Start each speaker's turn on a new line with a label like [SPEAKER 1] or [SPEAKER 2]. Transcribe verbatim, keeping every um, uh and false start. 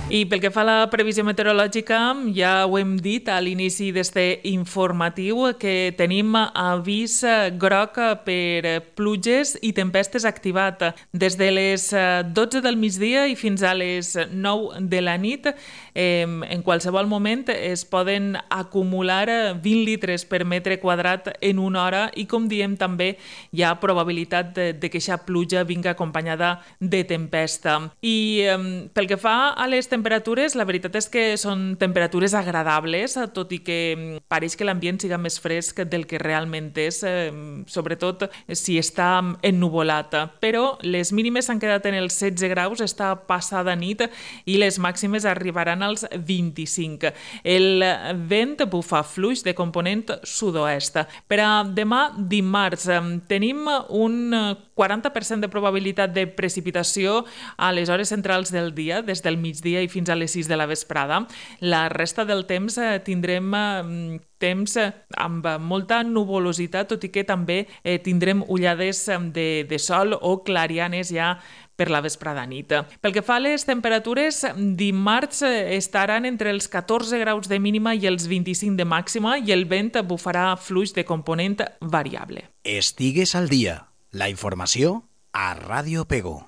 [SPEAKER 1] I pel que fa a la previsió meteorològica, ja ho hem dit a l'inici d'este informatiu que tenim avís groc per pluges i tempestes activat des de les dotze del migdia i fins a les nou de la nit. En qualsevol moment es poden acumular vint litres per metre quadrat en una hora i, com diem, també hi ha probabilitat de, de que aquesta pluja vingui acompanyada de tempesta. I pel que fa a les temperatures, la veritat és que són temperatures agradables, tot i que pareix que l'ambient siga més fresc del que realment és, sobretot si està ennuvolat. Però les mínimes s'han quedat en els setze graus esta passada nit i les màximes arribaran als vint-i-cinc. El vent bufa fluix de component sud-oest. Per a demà dimarts tenim un quaranta per cent de probabilitat de precipitació a les hores centrals del dia, des del migdia i fins a les sis de la vesprada. La resta del temps tindrem temps amb molta nuvolositat, tot i que també tindrem ullades de, de sol o clarianes ja per la vesprada nit. Pel que fa a les temperatures, dimarts estaran entre els catorze graus de mínima i els vint-i-cinc de màxima i el vent bufarà fluix de component variable.
[SPEAKER 2] Estigues al dia. La informació a Ràdio Pego.